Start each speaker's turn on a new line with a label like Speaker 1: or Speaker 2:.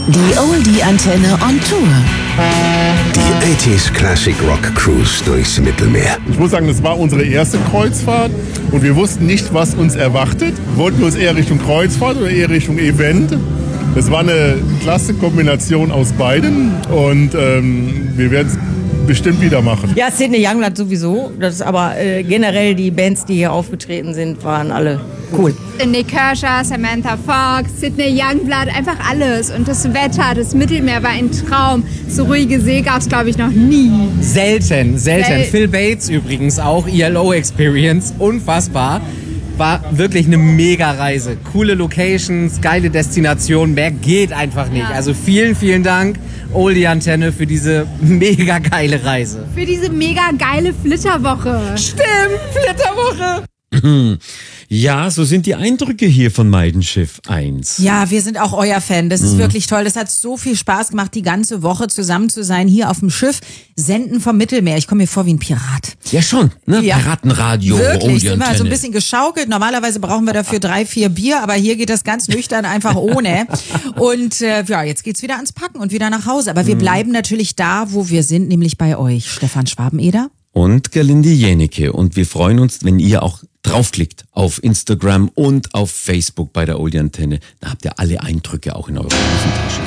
Speaker 1: Die Oldie-Antenne on Tour.
Speaker 2: Die 80s Classic Rock Cruise durchs Mittelmeer.
Speaker 3: Ich muss sagen, das war unsere erste Kreuzfahrt und wir wussten nicht, was uns erwartet. Wollten wir uns eher Richtung Kreuzfahrt oder eher Richtung Event? Das war eine klasse Kombination aus beiden und wir werden es bestimmt wieder machen.
Speaker 4: Ja, Sidney Youngblood sowieso. Das ist aber generell die Bands, die hier aufgetreten sind, waren alle cool.
Speaker 5: Nick Kershaw, Samantha Fox, Sidney Youngblood, einfach alles. Und das Wetter, das Mittelmeer war ein Traum. So ruhige See gab es, glaube ich, noch nie.
Speaker 6: Selten. Phil Bates übrigens auch, ELO Experience, unfassbar. War wirklich eine Mega-Reise. Coole Locations, geile Destinationen, mehr geht einfach nicht. Also vielen Dank, Oldie-Antenne, für diese mega geile Reise.
Speaker 5: Für diese mega geile Flitterwoche.
Speaker 6: Stimmt, Flitterwoche!
Speaker 7: Ja, so sind die Eindrücke hier von Meidenschiff 1.
Speaker 8: Ja, wir sind auch euer Fan. Das ist wirklich toll. Das hat so viel Spaß gemacht, die ganze Woche zusammen zu sein, hier auf dem Schiff, senden vom Mittelmeer. Ich komme mir vor wie ein Pirat.
Speaker 7: Ja schon, ne?
Speaker 8: Ja.
Speaker 7: Piratenradio,
Speaker 8: Wirklich, sind wir so ein
Speaker 7: Oldie-Antenne.
Speaker 8: bisschen geschaukelt. Normalerweise brauchen wir dafür 3-4 Bier, aber hier geht das ganz nüchtern einfach ohne. Und ja, jetzt geht's wieder ans Packen und wieder nach Hause. Aber wir bleiben natürlich da, wo wir sind, nämlich bei euch. Stefan Schwabeneder.
Speaker 7: Und Gerlinde Jenecke. Und wir freuen uns, wenn ihr auch draufklickt auf Instagram und auf Facebook bei der Oldie-Antenne. Da habt ihr alle Eindrücke auch in eurer Hosentasche.